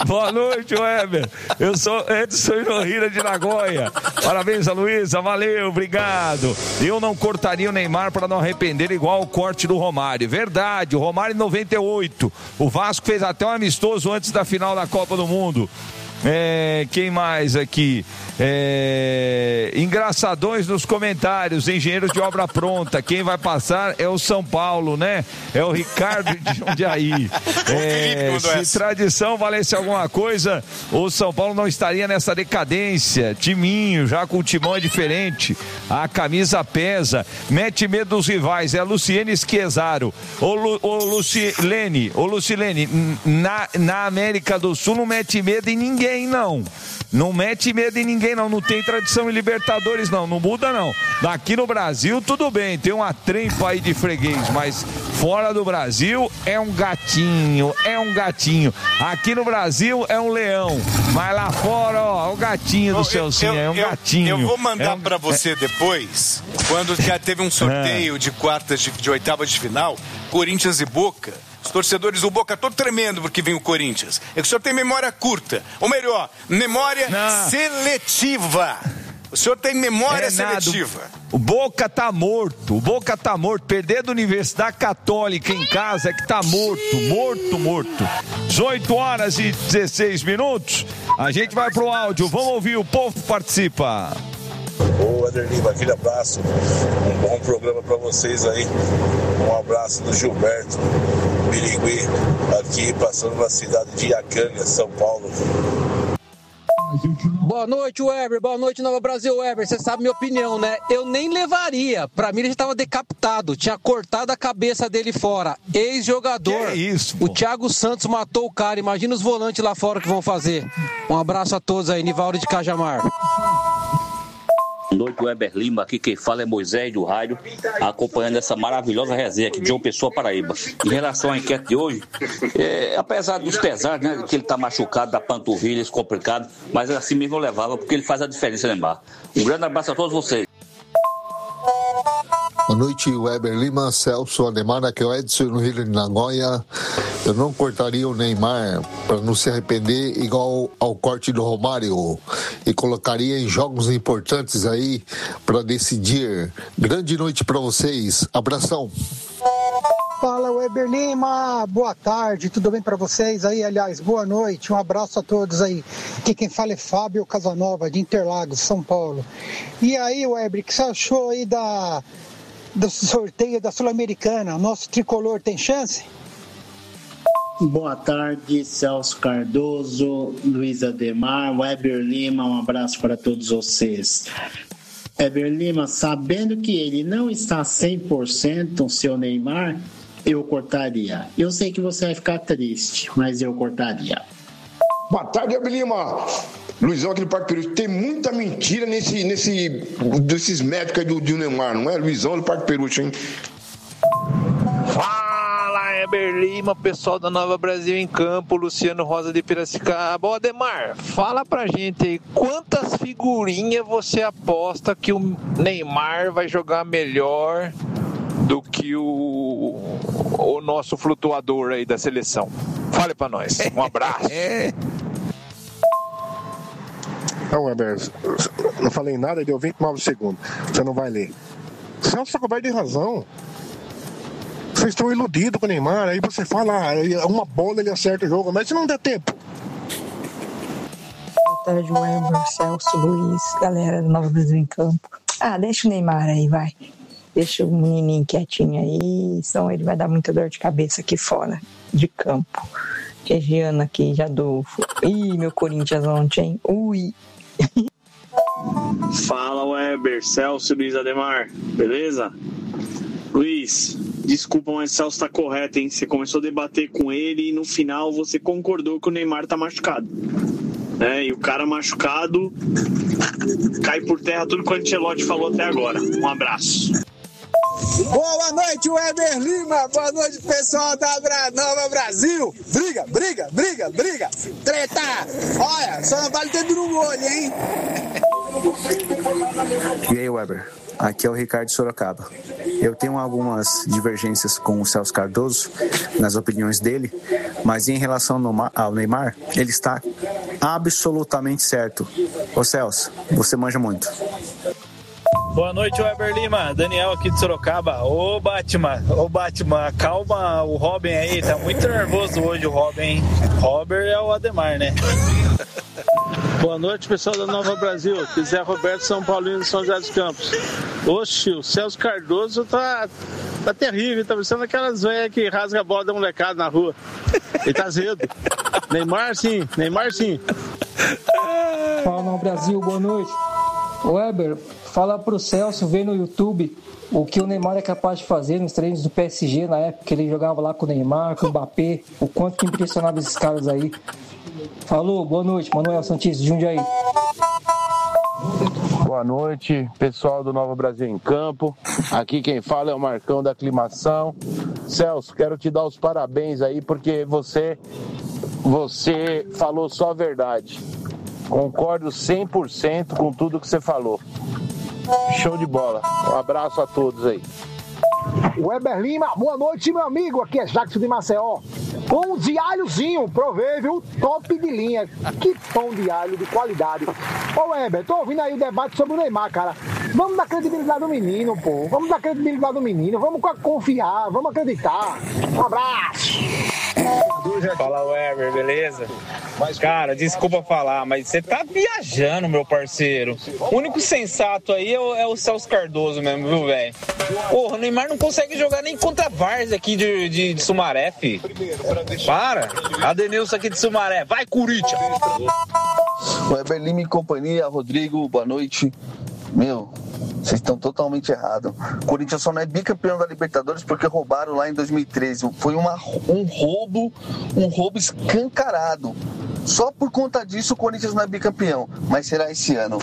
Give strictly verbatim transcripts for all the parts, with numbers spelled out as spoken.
Boa noite, Weber. Eu sou Edson Inorrira de Nagoya. Parabéns a Luísa, valeu, obrigado. Eu não cortaria o Neymar para não arrepender igual o corte do Romário. Verdade, o Romário em noventa e oito. O Vasco fez até um amistoso antes da final da Copa do Mundo. É, quem mais aqui? É, engraçadões nos comentários, engenheiros de obra pronta. Quem vai passar é o São Paulo, né? É o Ricardo de Jundiaí. É, se tradição valesse alguma coisa, o São Paulo não estaria nessa decadência. Timinho, já com o timão é diferente. A camisa pesa, mete medo dos rivais. É a Luciene Schiesaro. Ô, Lu, ô Lucilene, ô Lucilene, na, na América do Sul não mete medo em ninguém. Não, não mete medo em ninguém não, não tem tradição em Libertadores não, não muda não. Aqui no Brasil tudo bem, tem uma trempa aí de freguês, mas fora do Brasil é um gatinho, é um gatinho. Aqui no Brasil é um leão, mas lá fora, ó, é o gatinho do Celcinho, é um eu, gatinho. Eu vou mandar é um... pra você depois, quando já teve um sorteio é. de quartas de, de oitavas de final, Corinthians e Boca. Os torcedores do Boca todo tremendo porque vem o Corinthians. É que o senhor tem memória curta. Ou melhor, memória Não. seletiva. O senhor tem memória é seletiva. Nada. O Boca tá morto. O Boca tá morto. Perder da Universidade Católica em casa é que tá morto. Morto, morto. dezoito horas e dezesseis minutos. A gente vai pro áudio. Vamos ouvir. O povo participa. Ô, Aderlima, aquele abraço. Um bom programa pra vocês aí. Um abraço do Gilberto Birigui, aqui passando na cidade de Iacanga, São Paulo. Boa noite, Weber. Boa noite, Nova Brasil, Weber. Você sabe minha opinião, né? Eu nem levaria. Pra mim, ele já estava decapitado. Tinha cortado a cabeça dele fora. Ex-jogador. Que isso, o Thiago Santos matou o cara. Imagina os volantes lá fora que vão fazer. Um abraço a todos aí. Nivaldo de Cajamar. Boa noite, Weber Lima. Aqui quem fala é Moisés do Rádio, acompanhando essa maravilhosa resenha aqui de João Pessoa, Paraíba. Em relação à enquete de hoje, é, apesar dos pesares, né, que ele tá machucado da panturrilha, isso complicado, mas assim mesmo eu levava, porque ele faz a diferença, Neymar. Um grande abraço a todos vocês. Boa noite, Weber Lima, Celso, Ademar, aqui é o Edson no Rio de Nagoya. Eu não cortaria o Neymar para não se arrepender igual ao corte do Romário e colocaria em jogos importantes aí para decidir. Grande noite para vocês, abração. Fala, Weber Lima, boa tarde, tudo bem para vocês aí? Aliás, boa noite, um abraço a todos aí. Aqui quem fala é Fábio Casanova, de Interlagos, São Paulo. E aí, Weber, o que você achou aí da, do sorteio da Sul-Americana? O nosso tricolor tem chance? Boa tarde, Celso Cardoso, Luiz Ademar, Weber Lima, um abraço para todos vocês. Weber Lima, sabendo que ele não está cem por cento, o seu Neymar, eu cortaria. Eu sei que você vai ficar triste, mas eu cortaria. Boa tarde, Weber Lima. Luizão aqui do Parque Peruche. Tem muita mentira nesse, nesse, desses médicos aí do, do Neymar, não é? Luizão do Parque Peruche, hein? Fala, Weber Lima, pessoal da Nova Brasil em Campo, Luciano Rosa de Piracicaba. Ô, Ademar, fala pra gente aí, quantas figurinhas você aposta que o Neymar vai jogar melhor do que o, o nosso flutuador aí da seleção? Fale pra nós. Um abraço. Não, Weber, não falei nada, deu vinte e nove segundos. Você não vai ler. Celso está coberto de razão. Vocês estão iludidos com o Neymar, aí você fala, ah, uma bola ele acerta o jogo, mas se não der tempo. Boa tarde, Weber, Celso, Luiz, galera do Nova Brasil em Campo. Ah, deixa o Neymar aí, vai. Deixa o menininho quietinho aí, senão ele vai dar muita dor de cabeça aqui fora de campo. Regiana aqui, Jadolfo. Ih, meu Corinthians ontem, ui. Fala, Weber, Celso, Luiz Ademar, beleza? Luiz, desculpa, mas o Celso tá correto, hein? Você começou a debater com ele e no final você concordou que o Neymar tá machucado. Né? E o cara machucado cai por terra tudo que o Ancelotti falou até agora. Um abraço. Boa noite, Weber Lima. Boa noite, pessoal da Bra- Nova Brasil. Briga, briga, briga, briga. Treta. Olha, só não vale dedo no olho, hein? E aí, Weber? aqui é o Ricardo Sorocaba. Eu tenho algumas divergências com o Celso Cardoso, nas opiniões dele, mas em relação ao Neymar, ele está absolutamente certo. Ô Celso, você manja muito. Boa noite, Weber Lima. Daniel aqui de Sorocaba. Ô, Batman, ô, Batman, calma o Robin aí. Tá muito nervoso hoje o Robin, hein? Robert é o Ademar, né? Boa noite, pessoal da Nova Brasil. Zé Roberto, São Paulino de São José dos Campos. Oxe, o Celso Cardoso tá, tá terrível. Tá parecendo aquelas velhas que rasga a bola da molecada na rua. Ele tá azedo. Neymar sim, Neymar sim. Fala, Nova Brasil, boa noite. Weber, fala pro Celso ver no YouTube o que o Neymar é capaz de fazer nos treinos do P S G na época que ele jogava lá com o Neymar, com o Mbappé, o quanto que impressionava esses caras aí. Falou, boa noite, Manuel Santos de Jundiaí. Boa noite, pessoal do Nova Brasil em Campo. Aqui quem fala é o Marcão da Aclimação. Celso, quero te dar os parabéns aí porque você, você falou só a verdade. Concordo cem por cento com tudo que você falou. Show de bola. Um abraço a todos aí. Weber Lima, boa noite, meu amigo. Aqui é Jackson de Maceió. Pão de alhozinho, provei, viu? Top de linha. Que pão de alho de qualidade. Ô Weber, tô ouvindo aí o debate sobre o Neymar, cara. Vamos dar credibilidade do menino, pô. Vamos dar credibilidade do menino. Vamos confiar, vamos acreditar. Um abraço. Fala, Weber, beleza? Cara, desculpa falar, mas você tá viajando, meu parceiro. O único sensato aí é o, é o Celso Cardoso mesmo, viu, velho? Porra, o Neymar não consegue jogar nem contra a Várzea aqui de, de, de Sumaré, fi. Para! Adenilson aqui de Sumaré. Vai, Corinthians! Weber Lima e companhia, Rodrigo, boa noite. Meu, vocês estão totalmente errados. O Corinthians só não é bicampeão da Libertadores porque roubaram lá em dois mil e treze. Foi uma, um roubo, um roubo escancarado. Só por conta disso o Corinthians não é bicampeão, mas será esse ano.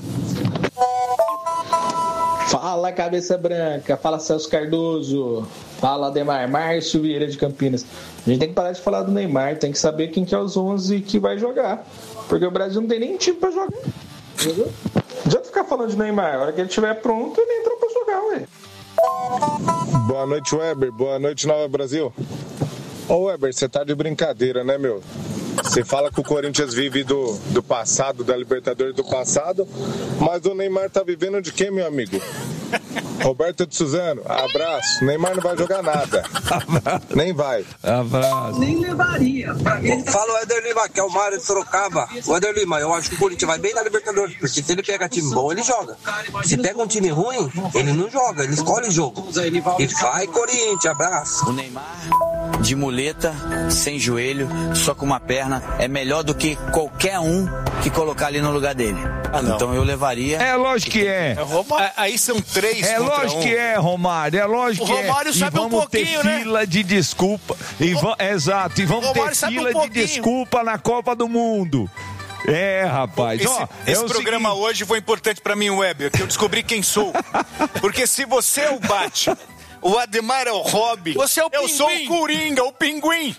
Fala, cabeça branca. Fala, Celso Cardoso. Fala, Ademar. Márcio Vieira de Campinas. A gente tem que parar de falar do Neymar, tem que saber quem que é os onze que vai jogar. Porque o Brasil não tem nem time pra jogar. Entendeu? Não adianta ficar falando de Neymar. A hora que ele estiver pronto, ele entra pra jogar, ué. Boa noite, Weber. Boa noite, Nova Brasil. Ô, Weber, você tá de brincadeira, né, meu? Você fala que o Corinthians vive do, do passado, da Libertadores do passado, mas o Neymar tá vivendo de quem, meu amigo? Roberto de Suzano, abraço. Neymar não vai jogar nada. Nem vai. Abraço. Nem levaria. Fala o Éder Lima, que é o Mário de Sorocaba. O Éder Lima, eu acho que o Corinthians vai bem na Libertadores, porque se ele pega time bom, ele joga. Se pega um time ruim, ele não joga, ele escolhe o jogo. E vai, Corinthians, abraço. O Neymar, de muleta, sem joelho, só com uma perna, é melhor do que qualquer um que colocar ali no lugar dele. Ah, então eu levaria. É lógico que é. Aí são três. É lógico um. que é, Romário. É lógico que é. O Romário sabe um pouquinho, né? Vamos ter fila de desculpa. E va... Exato. E vamos ter fila um de desculpa na Copa do Mundo. É, rapaz. Esse, Ó, esse é programa seguinte... hoje foi importante pra mim, Weber, que eu descobri quem sou. Porque se você é o Batman, o Ademar é o Robin, você é o eu pinguim. sou o Coringa, o Pinguim.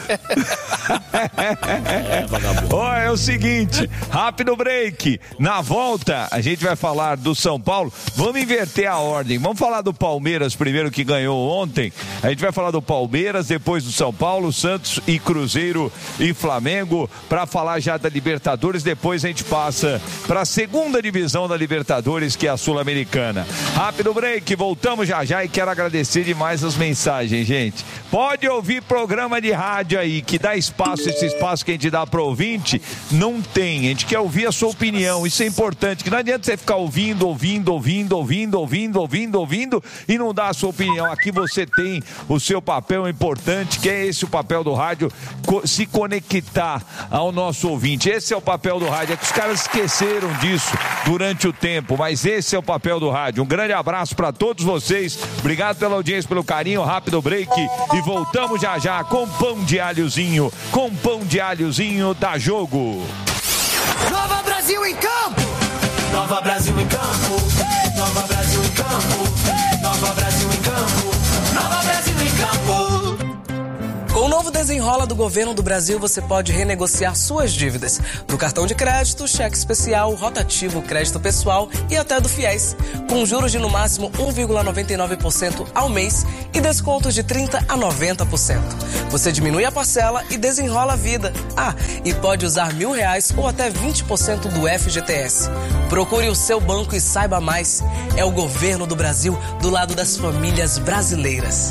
Ó, é o seguinte, rápido break. Na volta, a gente vai falar do São Paulo. Vamos inverter a ordem. Vamos falar do Palmeiras primeiro, que ganhou ontem. A gente vai falar do Palmeiras, depois do São Paulo, Santos e Cruzeiro e Flamengo, para falar já da Libertadores. Depois a gente passa para a segunda divisão da Libertadores, que é a Sul-Americana. Rápido break, voltamos já já e quero agradecer Agradecer demais as mensagens, gente. Pode ouvir programa de rádio aí, que dá espaço, esse espaço que a gente dá para ouvinte, não tem. A gente quer ouvir a sua opinião, isso é importante, que não adianta você ficar ouvindo, ouvindo, ouvindo, ouvindo, ouvindo, ouvindo, ouvindo e não dar a sua opinião. Aqui você tem o seu papel importante, que é esse o papel do rádio, se conectar ao nosso ouvinte. Esse é o papel do rádio, é que os caras esqueceram disso durante o tempo, mas esse é o papel do rádio. Um grande abraço para todos vocês, obrigado pela audiência, pelo carinho, rápido break e voltamos já já com pão de alhozinho, com pão de alhozinho da Jogo. Nova Brasil em campo! Nova Brasil em campo! Nova Brasil em campo! Nova Brasil em campo! Nova Brasil em campo! Com novo Desenrola do Governo do Brasil, você pode renegociar suas dívidas do cartão de crédito, cheque especial, rotativo, crédito pessoal e até do FIES, com juros de no máximo um vírgula noventa e nove por cento ao mês e descontos de trinta a noventa por cento. Você diminui a parcela e desenrola a vida. Ah, e pode usar mil reais ou até vinte por cento do F G T S. Procure o seu banco e saiba mais. É o Governo do Brasil do lado das famílias brasileiras.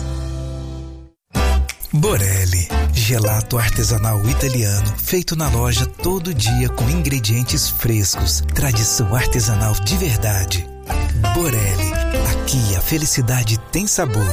Borelli, gelato artesanal italiano, feito na loja todo dia com ingredientes frescos, tradição artesanal de verdade. Borelli, aqui a felicidade tem sabor.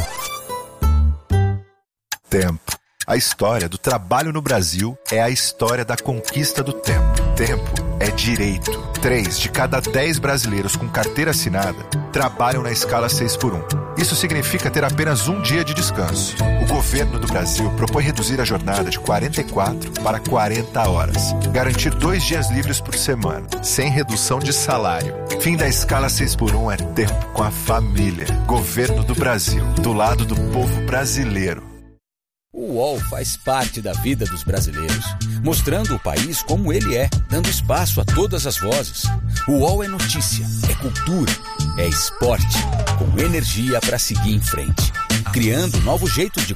Tempo. A história do trabalho no Brasil é a história da conquista do tempo. Tempo é direito. Três de cada dez brasileiros com carteira assinada trabalham na escala seis por um. Isso significa ter apenas um dia de descanso. O governo do Brasil propõe reduzir a jornada de quarenta e quatro para quarenta horas. Garantir dois dias livres por semana, sem redução de salário. Fim da escala seis por um é tempo com a família. Governo do Brasil, do lado do povo brasileiro. O U O L faz parte da vida dos brasileiros, mostrando o país como ele é, dando espaço a todas as vozes. O U O L é notícia, é cultura, é esporte, com energia para seguir em frente, criando um novo jeito de